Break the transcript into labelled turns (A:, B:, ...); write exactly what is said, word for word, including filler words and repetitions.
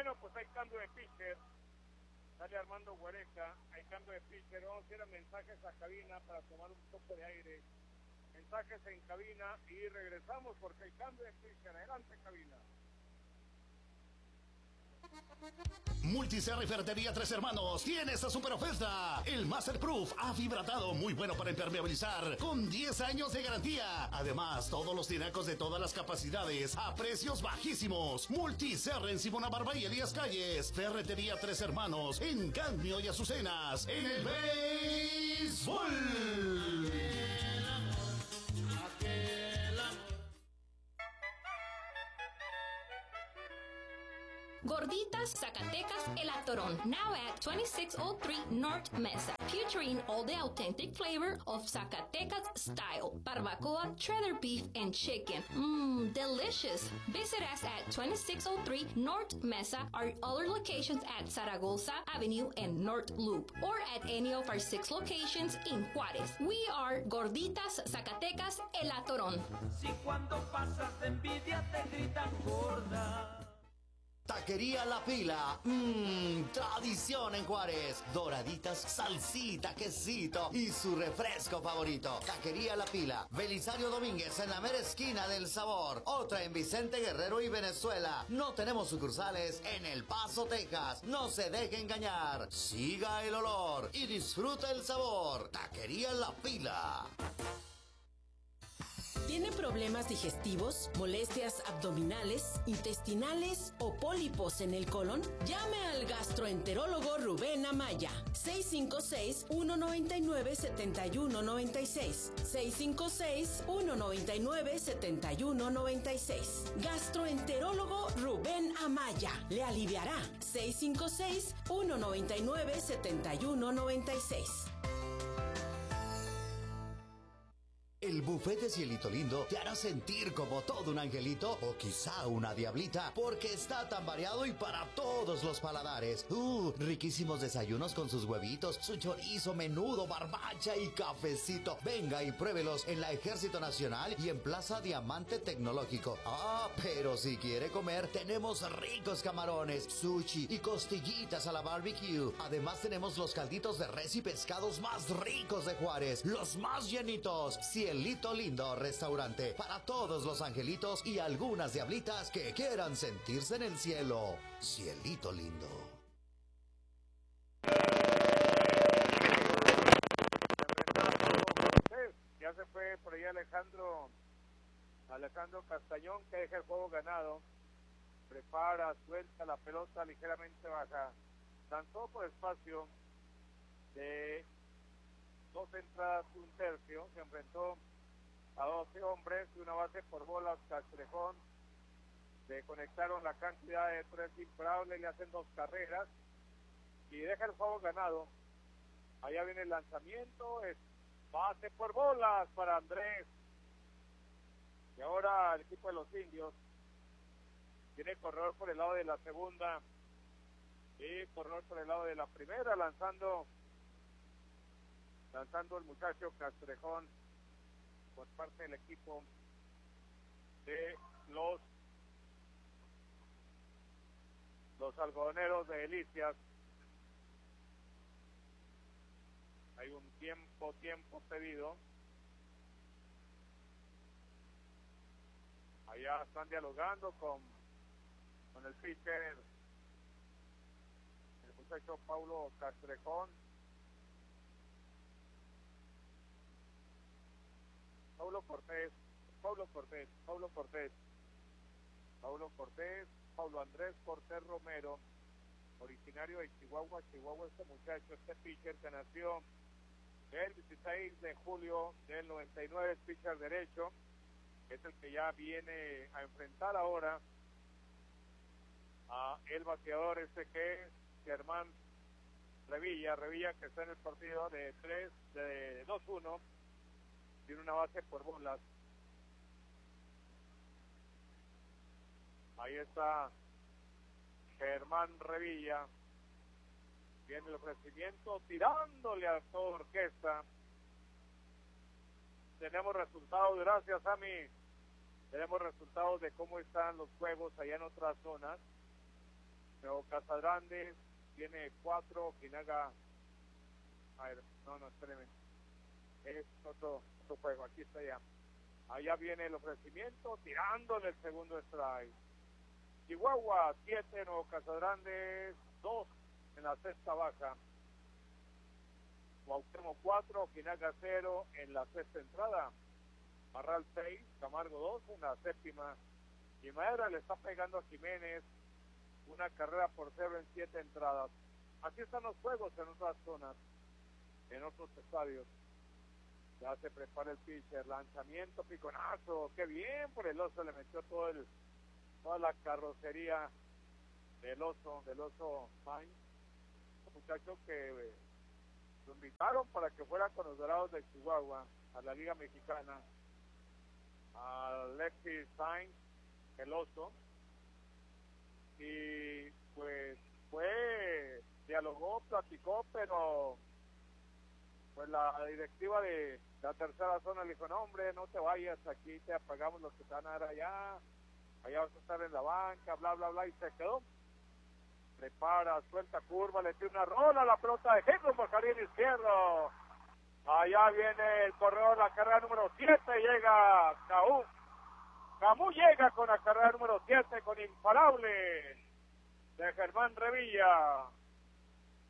A: Bueno, pues hay cambio de pitcher. Sale Armando Guareca, hay cambio de pitcher. Vamos a ir a mensajes a cabina para tomar un poco de aire. Mensajes en cabina y regresamos porque hay cambio de pitcher. Adelante, cabina.
B: Multiserra y Ferretería Tres Hermanos tiene esta super oferta. El Masterproof ha fibratado, muy bueno para impermeabilizar, con diez años de garantía. Además, todos los tinacos de todas las capacidades a precios bajísimos. Multiserra en Simona Barba y Elías Calles. Ferretería Tres Hermanos en Cadmio y Azucenas. En el béisbol.
C: Gorditas Zacatecas El Atorón, now at twenty-six oh three North Mesa, featuring all the authentic flavor of Zacatecas style, barbacoa, cheddar beef, and chicken. Mmm, delicious. Visit us at twenty-six oh three North Mesa, our other locations at Zaragoza Avenue and North Loop, or at any of our six locations in Juárez. We are Gorditas Zacatecas El Atorón.
D: Si cuando pasas de envidia te gritan gorda.
E: Taquería La Pila, mmm, tradición en Juárez. Doraditas, salsita, quesito y su refresco favorito. Taquería La Pila, Belisario Domínguez en la mera esquina del sabor. Otra en Vicente Guerrero y Venezuela. No tenemos sucursales en El Paso, Texas. No se deje engañar. Siga el olor y disfruta el sabor. Taquería La Pila.
F: ¿Tiene problemas digestivos, molestias abdominales, intestinales o pólipos en el colon? Llame al gastroenterólogo Rubén Amaya. seis cinco seis, uno nueve nueve, siete uno nueve seis. seis cinco seis, uno nueve nueve, siete uno nueve seis. Gastroenterólogo Rubén Amaya. Le aliviará. seis cinco seis, uno nueve nueve, siete uno nueve seis.
E: El buffet de Cielito Lindo te hará sentir como todo un angelito o quizá una diablita, porque está tan variado y para todos los paladares. Uh, riquísimos desayunos con sus huevitos, su chorizo, menudo, barbacha y cafecito. Venga y pruébelos en la Ejército Nacional y en Plaza Diamante Tecnológico. Ah, pero si quiere comer, tenemos ricos camarones, sushi y costillitas a la barbecue. Además tenemos los calditos de res y pescados más ricos de Juárez, los más llenitos. Cielito Lindo Restaurante, para todos los angelitos y algunas diablitas que quieran sentirse en el cielo. Cielito Lindo.
A: Ya se fue por ahí Alejandro Alejandro Castañón, que deja el juego ganado. Prepara, suelta la pelota ligeramente baja. Lanzó por espacio de dos entradas, un tercio. Se enfrentó a doce hombres y una base por bolas. Castrejón le conectaron la cantidad de tres imparables, le hacen dos carreras y deja el juego ganado. Allá viene el lanzamiento, es base por bolas para Andrés. Y ahora el equipo de los indios tiene corredor por el lado de la segunda y corredor por el lado de la primera, lanzando lanzando el muchacho Castrejón por parte del equipo de los los algodoneros de Delicias. Hay un tiempo, tiempo pedido. Allá están dialogando con, con el pitcher, el muchacho Paulo Castrejón. Paulo Cortés, Paulo Cortés, Paulo Cortés, Paulo Cortés, Paulo Andrés Cortés Romero, originario de Chihuahua, Chihuahua, este muchacho, este pitcher que nació el dieciséis de julio del noventa y nueve, es pitcher derecho, es el que ya viene a enfrentar ahora a el bateador este que es Germán Revilla, Revilla que está en el partido de tres, de dos uno, tiene una base por bolas. Ahí está Germán Revilla, viene el ofrecimiento, tirándole a toda orquesta. Tenemos resultados, gracias a mí, tenemos resultados de cómo están los juegos allá en otras zonas. Nuevo Casagrande tiene cuatro, Quinaga, a ver, no, no, espérenme, es otro, otro juego, aquí está ya. Allá viene el ofrecimiento, tirándole el segundo strike. Chihuahua, siete, Nuevo Casagrande, dos en la sexta baja. Cuauhtémoc cuatro, Quinaga cero en la sexta entrada. Barral seis, Camargo dos en la séptima. Y Madera le está pegando a Jiménez una carrera por cero en siete entradas. Así están los juegos en otras zonas, en otros estadios. Ya se prepara el pitcher, lanzamiento, piconazo, qué bien por el oso, le metió todo el, toda la carrocería del oso, del oso Sainz, un muchacho que eh, lo invitaron para que fuera con los Dorados de Chihuahua a la Liga Mexicana, a Alexis Sainz, el oso, y pues fue, dialogó, platicó, pero pues la directiva de la tercera zona le dijo, no hombre, no te vayas, aquí te apagamos los que están ahora allá, allá vas a estar en la banca, bla, bla, bla, y se quedó. Prepara, suelta curva, le tira una rola a la pelota de Hendro por jardín izquierdo. Allá viene el corredor, la carrera número siete, llega Caú. Camus llega con la carrera número siete, con imparable de Germán Revilla.